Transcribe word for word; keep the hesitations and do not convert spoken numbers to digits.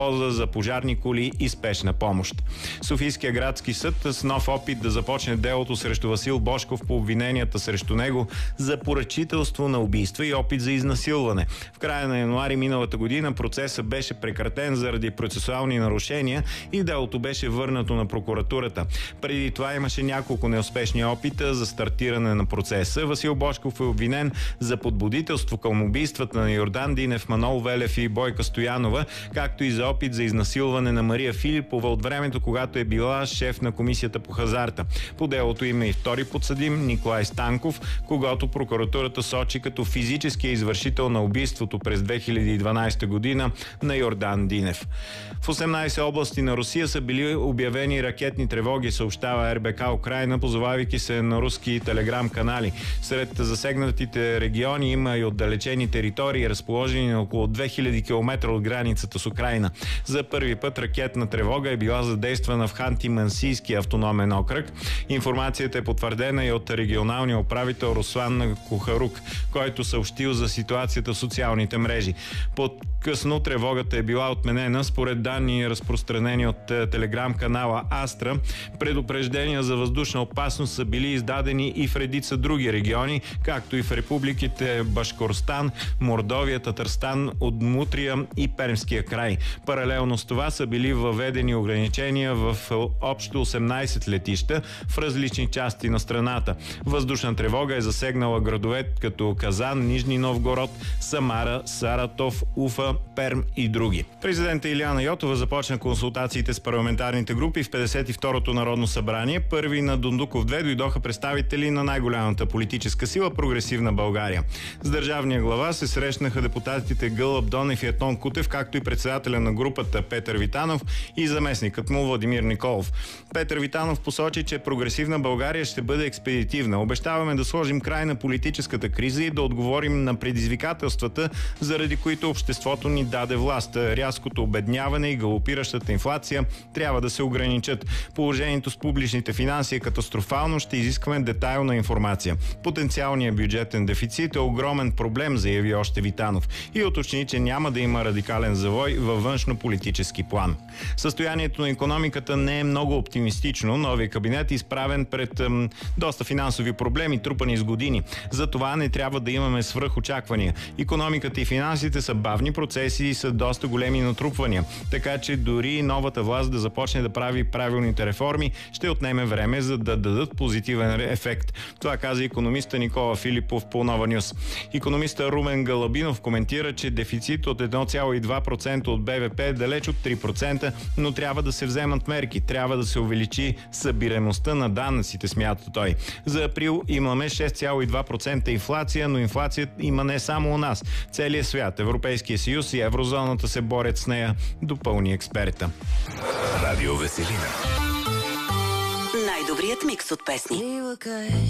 за пожарни коли и спешна помощ. Софийския градски съд с нов опит да започне делото срещу Васил Божков по обвиненията срещу него за поръчителство на убийства и опит за изнасилване. В края на януари миналата година процесът беше прекратен заради процесуални нарушения и делото беше върнато на прокуратурата. Преди това имаше няколко неуспешни опита за стартиране на процеса. Васил Божков е обвинен за подбудителство към убийствата на Йордан Динев, Манол Велев и Бойка Стоянова, както и за опит за изнасилване на Мария Филипова от времето, когато е била шеф на комисията по хазарта. По делото има и втори подсъдим Николай Станков, когото прокуратурата сочи като физическия извършител на убийството през две хиляди и дванадесета година на Йордан Динев. В осемнадесет области на Русия са били обявени ракетни тревоги, съобщава РБК Украйна, позовавайки се на руски телеграм-канали. Сред засегнатите региони има и отдалечени територии, разположени на около две хиляди километра от границата с Украйна. За първи път ракетна тревога е била задействана в Ханти-Мансийския автономен окръг. Информацията е потвърдена и от регионалния управител Руслан Кухарук, който съобщил за ситуацията в социалните мрежи. По-късно тревогата е била отменена. Според данни, разпространени от телеграм-канала Астра, предупреждения за въздушна опасност са били издадени и в редица други региони, както и в републиките Башкорстан, Мордовия, Татарстан, Удмутрия и Пермския край. Паралелно с това са били въведени ограничения в общо осемнадесет летища в различни части на страната. Въздушна тревога е засегнала градове като Казан, Нижни Новгород, Самара, Саратов, Уфа, Перм и други. Президента Илияна Йотова започна консултациите с парламентарните групи в петдесет и второто Народно събрание. Първи на Дондуков две дойдоха представители на най-голямата политическа сила Прогресивна България. С държавния глава се срещнаха депутатите Гълъб Донев и Етон Кутев, както и председателя на групата Петър Витанов и заместникът му Владимир Николов. Петър Витанов посочи, че Прогресивна България ще бъде експедитивна. Обещаваме да сложим край на политическата криза и да отговорим на предизвикателствата, заради които обществото ни даде власт. Рязкото обедняване и галопиращата инфлация трябва да се ограничат. Положението с публичните финанси е катастрофално, ще изискваме детайлна информация. Потенциалният бюджетен дефицит е огромен проблем, заяви още Витанов и уточни, че няма да има радикален завой във външно-политически план. Състоянието на икономиката не е много оптимистично. Новият кабинет е изправен пред ем, доста финансови проблеми, трупани с години. Затова не трябва да имаме свръхочаквания. Икономиката и финансите са бавни процеси и са доста големи натрупвания. Така че дори новата власт да започне да прави правилните реформи, ще отнеме време, за да дадат позитивен ефект. Това каза икономиста Никола Филипов по Нова Нюс. Икономиста Румен Галабинов коментира, че дефицит от едно цяло и две процента от БВП е далеч от три процента, но трябва да се вземат мерки. Трябва да се увеличи събираемостта на данъците, смята той. За април имаме шест цяло и две процента инфлация, но инфлация има не само у нас. Целият свят, Европейския съюз и еврозоната се борят с нея, допълни експерта. Радио Веселина. Най-добрият микс от песни.